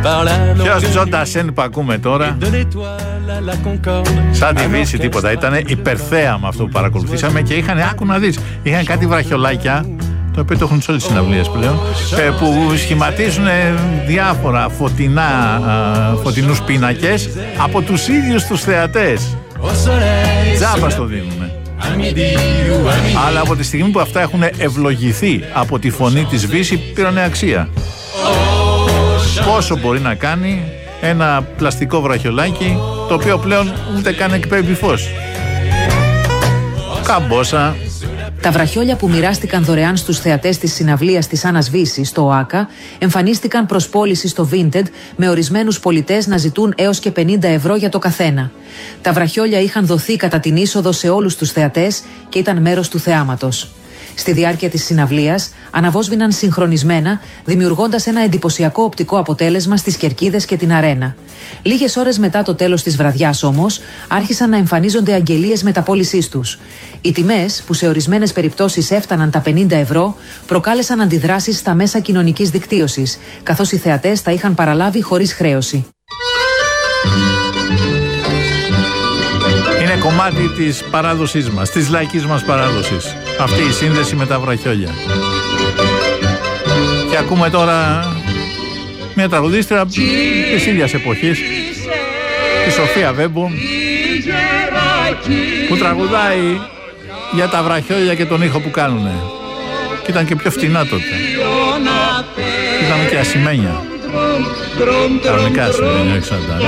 Ποιος Τζοντασέν που ακούμε τώρα, σαν τη Βύση τίποτα. Ήταν υπερθέαμα αυτό που παρακολουθήσαμε και είχαν, άκου να δεις, είχαν κάτι βραχιολάκια, το οποίο το έχουν σε όλες τις συναυλίες πλέον, που σχηματίζουν διάφορα φωτεινούς πίνακες από τους ίδιους τους θεατές. Τζάμπα το δίνουνε. Αλλά από τη στιγμή που αυτά έχουν ευλογηθεί από τη φωνή της Βύση, πήρανε αξία. Πόσο μπορεί να κάνει ένα πλαστικό βραχιολάκι, το οποίο πλέον ούτε καν εκπέμπει φως. Καμπόσα. Τα βραχιόλια που μοιράστηκαν δωρεάν στους θεατές της συναυλίας της Άννας Βύσης στο ΟΑΚΑ εμφανίστηκαν προς πώληση στο Vinted, με ορισμένους πολιτές να ζητούν έως και 50 ευρώ για το καθένα. Τα βραχιόλια είχαν δοθεί κατά την είσοδο σε όλους τους θεατές και ήταν μέρος του θεάματος. Στη διάρκεια της συναυλίας αναβόσβηναν συγχρονισμένα, δημιουργώντας ένα εντυπωσιακό οπτικό αποτέλεσμα στις κερκίδες και την αρένα. Λίγες ώρες μετά το τέλος της βραδιάς όμως, άρχισαν να εμφανίζονται αγγελίες μεταπώλησής τους. Οι τιμές, που σε ορισμένες περιπτώσεις έφταναν τα 50 ευρώ, προκάλεσαν αντιδράσεις στα μέσα κοινωνικής δικτύωσης, καθώς οι θεατές τα είχαν παραλάβει χωρίς χρέωση. Είναι κομμάτι της παράδοσής μας, της λαϊκής μας παράδοσης, αυτή η σύνδεση με τα βραχιόλια. Και ακούμε τώρα μια τραγουδίστρια της ίδιας εποχής, τη Σοφία Βέμπο, που τραγουδάει για τα βραχιόλια και τον ήχο που κάνουνε. Και ήταν και πιο φτηνά τότε. Ήταν και ασημένια. Κανονικά ασημένια, όχι σαν τα.